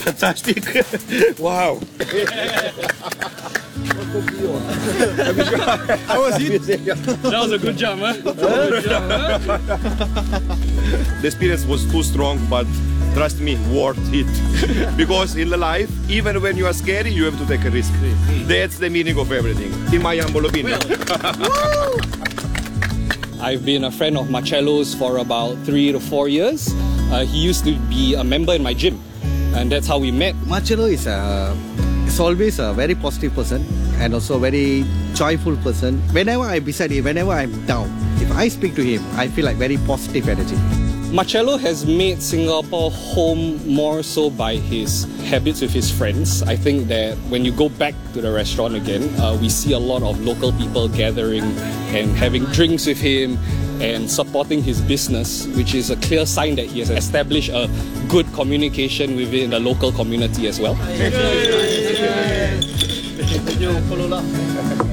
Fantastic. Wow. How was it? That was a good job, huh? The experience was too strong, but trust me, worth it. Because in the life, even when you are scary, you have to take a risk. That's the meaning of everything, in my humble opinion. I've been a friend of Marcello's for about 3 to 4 years. He used to be a member in my gym, and that's how we met. Marcello is always a very positive person and also very joyful person. Whenever I'm beside him, whenever I'm down, if I speak to him, I feel like very positive energy. Marcello has made Singapore home more so by his habits with his friends. I think that when you go back to the restaurant again, we see a lot of local people gathering and having drinks with him and supporting his business, which is a clear sign that he has established a good communication within the local community as well. Follow up.